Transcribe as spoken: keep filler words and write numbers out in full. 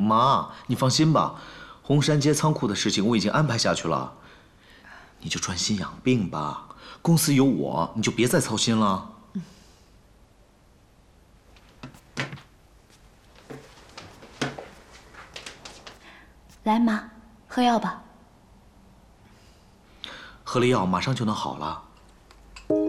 妈，你放心吧，红山街仓库的事情我已经安排下去了，你就专心养病吧。公司有我，你就别再操心了。嗯。 来，妈，喝药吧。 喝了药马上就能好了。